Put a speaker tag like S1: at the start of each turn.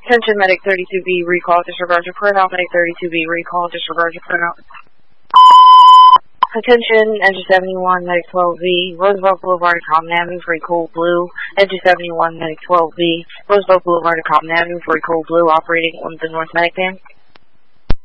S1: Attention Medic 32B, recall, disregard your printout. Medic 32B, recall, disregard your printout. Attention Engine 71, Medic 12B, Roosevelt Boulevard, Common Avenue, for a cold blue. Engine 71, Medic 12B, Roosevelt Boulevard, Common Avenue, for a cold blue, operating on the North Medic van.